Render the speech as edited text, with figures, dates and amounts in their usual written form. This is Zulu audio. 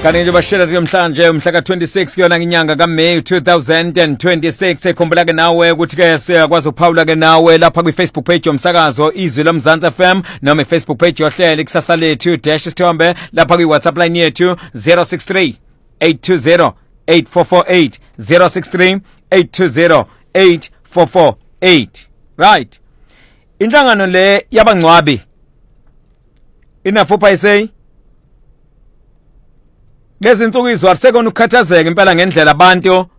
kanti nje bashela namhlanje umhla ka26 kuyona inyanga kaMay 2026 ekhumbula ke nawe ukuthi ke siyakwazi ukuphawula ke nawe lapha kwi-Facebook page yomsakazo Izwi loMzansi FM noma i-Facebook page yohlelo Ikusasa Lethu dash Sithombe lapha kwi-WhatsApp line yethu 063 820 8448 063 820 8448. Right, inhlangano le yabangcwabi inafupha isay lezi insuku izwa sekona ukukhathazeka impela ngendlela abantu